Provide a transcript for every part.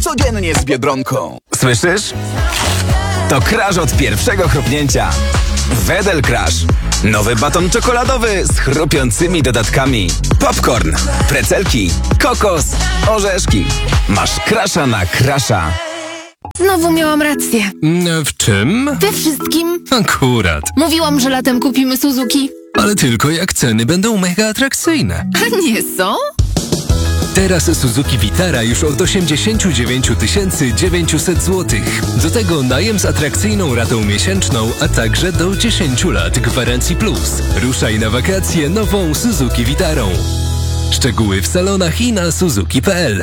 Codziennie z Biedronką. Słyszysz? To crash od pierwszego chrupnięcia. Wedel Crash. Nowy baton czekoladowy z chrupiącymi dodatkami. Popcorn, precelki, kokos, orzeszki. Masz crasha na crasha. Znowu miałam rację. W czym? We wszystkim. Akurat. Mówiłam, że latem kupimy Suzuki. Ale tylko jak ceny będą mega atrakcyjne. A nie są? Teraz Suzuki Vitara już od 89 900 zł. Do tego najem z atrakcyjną ratą miesięczną, a także do 10 lat gwarancji plus. Ruszaj na wakacje nową Suzuki Vitarą. Szczegóły w salonach i na suzuki.pl.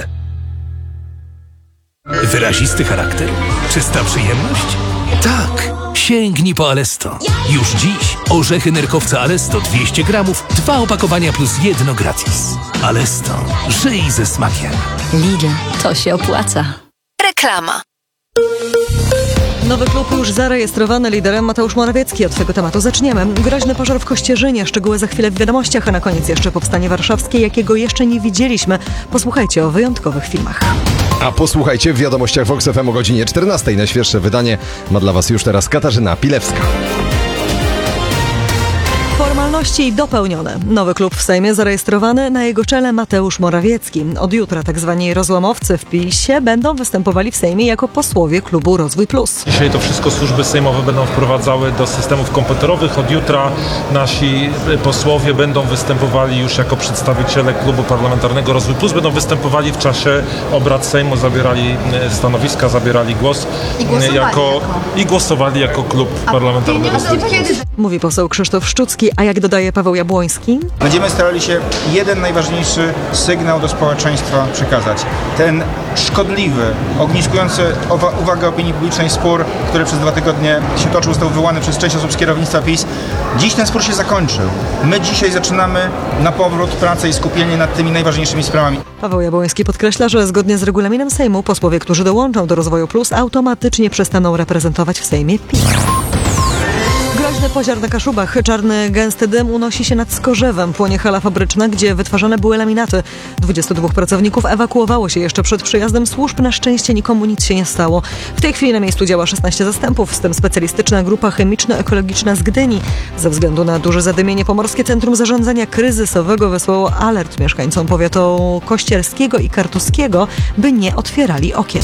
Wyrazisty charakter? Czysta przyjemność? Tak! Sięgnij po Alesto. Już dziś orzechy nerkowca Alesto 200 gramów, 2 opakowania plus 1 gratis. Alesto. Żyj ze smakiem. Lidl, to się opłaca. Reklama. Nowy klub już zarejestrowany, liderem Mateusz Morawiecki. Od tego tematu zaczniemy. Groźny pożar w Kościerzynie, szczegóły za chwilę w wiadomościach, a na koniec jeszcze powstanie warszawskie, jakiego jeszcze nie widzieliśmy. Posłuchajcie o wyjątkowych filmach. A posłuchajcie w wiadomościach Vox FM o godzinie 14. Najświeższe wydanie ma dla Was już teraz Katarzyna Pilewska. Formalności dopełnione. Nowy klub w Sejmie zarejestrowany, na jego czele Mateusz Morawiecki. Od jutra tzw. rozłamowcy w PiS-ie będą występowali w Sejmie jako posłowie klubu Rozwój Plus. Dzisiaj to wszystko służby sejmowe będą wprowadzały do systemów komputerowych. Od jutra nasi posłowie będą występowali już jako przedstawiciele klubu parlamentarnego Rozwój Plus. Będą występowali w czasie obrad Sejmu, zabierali stanowiska, zabierali głos i głosowali jako klub parlamentarny Rozwój Plus. Mówi poseł Krzysztof Szczucki, a jak dodaje Paweł Jabłoński? Będziemy starali się jeden najważniejszy sygnał do społeczeństwa przekazać. Ten szkodliwy, ogniskujący uwagę opinii publicznej spór, który przez 2 tygodnie się toczył, został wywołany przez część osób z kierownictwa PiS. Dziś ten spór się zakończył. My dzisiaj zaczynamy na powrót pracę i skupienie nad tymi najważniejszymi sprawami. Paweł Jabłoński podkreśla, że zgodnie z regulaminem Sejmu posłowie, którzy dołączą do Rozwoju Plus, automatycznie przestaną reprezentować w Sejmie PiS. Groźny pożar na Kaszubach. Czarny, gęsty dym unosi się nad Skorzewem. Płonie hala fabryczna, gdzie wytwarzane były laminaty. 22 pracowników ewakuowało się jeszcze przed przyjazdem służb. Na szczęście nikomu nic się nie stało. W tej chwili na miejscu działa 16 zastępów, w tym specjalistyczna grupa chemiczno-ekologiczna z Gdyni. Ze względu na duże zadymienie Pomorskie Centrum Zarządzania Kryzysowego wysłało alert mieszkańcom powiatu kościerskiego i kartuskiego, by nie otwierali okien.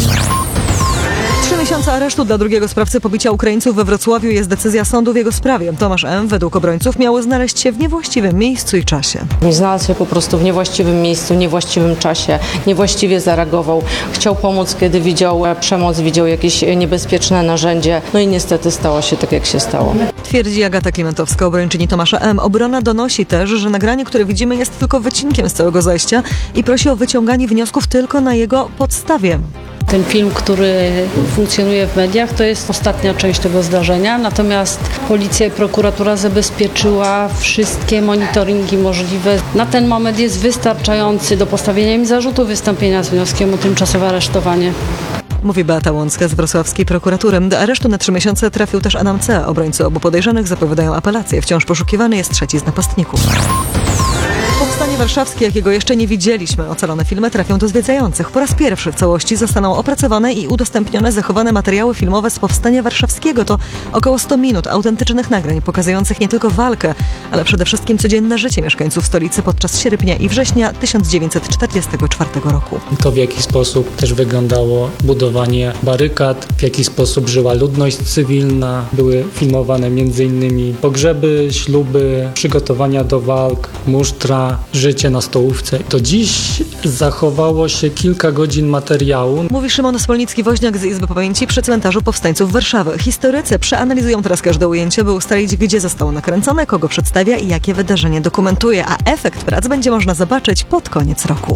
3 miesiące aresztu dla drugiego sprawcy pobicia Ukraińców we Wrocławiu jest decyzja sądu w jego sprawie. Tomasz M., według obrońców, miał znaleźć się w niewłaściwym miejscu i czasie. Znalazł się po prostu w niewłaściwym miejscu, niewłaściwym czasie, niewłaściwie zareagował. Chciał pomóc, kiedy widział przemoc, widział jakieś niebezpieczne narzędzie. No i niestety stało się tak, jak się stało. Twierdzi Agata Klimentowska, obrończyni Tomasza M. Obrona donosi też, że nagranie, które widzimy, jest tylko wycinkiem z całego zajścia i prosi o wyciąganie wniosków tylko na jego podstawie. Ten film, który funkcjonuje w mediach, to jest ostatnia część tego zdarzenia, natomiast policja i prokuratura zabezpieczyła wszystkie monitoringi możliwe. Na ten moment jest wystarczający do postawienia im zarzutu wystąpienia z wnioskiem o tymczasowe aresztowanie. Mówi Beata Łącka z wrocławskiej prokuratury. Do aresztu na 3 miesiące trafił też Adam C. Obrońcy obu podejrzanych zapowiadają apelację. Wciąż poszukiwany jest trzeci z napastników. Powstanie warszawskie, jakiego jeszcze nie widzieliśmy. Ocalone filmy trafią do zwiedzających. Po raz pierwszy w całości zostaną opracowane i udostępnione zachowane materiały filmowe z Powstania Warszawskiego. To około 100 minut autentycznych nagrań pokazujących nie tylko walkę, ale przede wszystkim codzienne życie mieszkańców stolicy podczas sierpnia i września 1944 roku. To, w jaki sposób też wyglądało budowanie barykad, w jaki sposób żyła ludność cywilna. Były filmowane m.in. pogrzeby, śluby, przygotowania do walk, musztra, życie na stołówce. To dziś zachowało się kilka godzin materiału. Mówi Szymon Smolnicki-Woźniak z Izby Pamięci przy Cmentarzu Powstańców Warszawy. Historycy przeanalizują teraz każde ujęcie, by ustalić, gdzie zostało nakręcone, kogo przedstawia i jakie wydarzenie dokumentuje, a efekt prac będzie można zobaczyć pod koniec roku.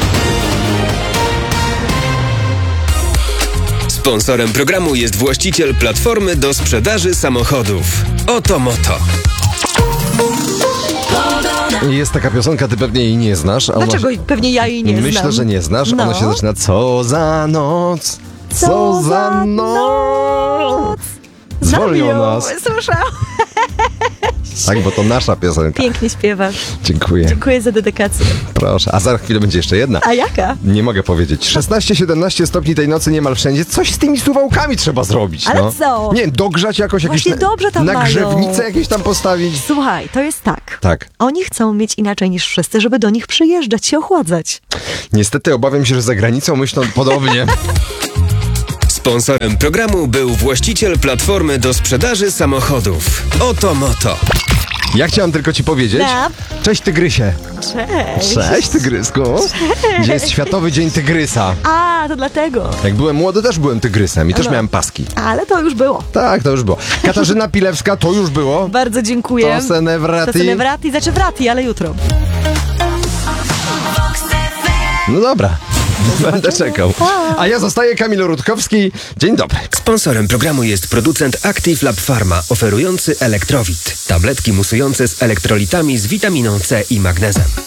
Sponsorem programu jest właściciel platformy do sprzedaży samochodów. Oto Moto. Jest taka piosenka, ty pewnie jej nie znasz. Dlaczego pewnie ja jej nie znam? Myślę, że nie znasz. No. Ona się zaczyna: co za noc, co za noc. Zwolnią nas. Słyszałeś? Tak, bo to nasza piosenka. Pięknie śpiewasz. Dziękuję. Dziękuję za dedykację. Proszę. A za chwilę będzie jeszcze jedna. A jaka? Nie mogę powiedzieć. 16-17 stopni tej nocy niemal wszędzie. Coś z tymi suwałkami trzeba zrobić. Ale no. co? Nie, dogrzać jakoś jakieś Właśnie dobrze tam nagrzewnice mają. jakieś tam postawić. Słuchaj, to jest tak. Tak. Oni chcą mieć inaczej niż wszyscy, żeby do nich przyjeżdżać, się ochładzać. Niestety obawiam się, że za granicą myślą podobnie. Sponsorem programu był właściciel platformy do sprzedaży samochodów. Oto Moto. Ja chciałam tylko ci powiedzieć. No. Cześć tygrysie. Cześć. Cześć tygrysku. Gdzie jest Światowy Dzień Tygrysa. A, to dlatego. Jak byłem młody, też byłem tygrysem i też No. miałem paski. Ale to już było. Tak, to już było. Katarzyna Pilewska, to już było. Bardzo dziękuję. To se ne wrati. To se ne wrati, znaczy wrati, ale jutro. No dobra. Będę czekał. A ja zostaję Kamil Rutkowski. Dzień dobry. Sponsorem programu jest producent Active Lab Pharma, oferujący Elektrowit. Tabletki musujące z elektrolitami z witaminą C i magnezem.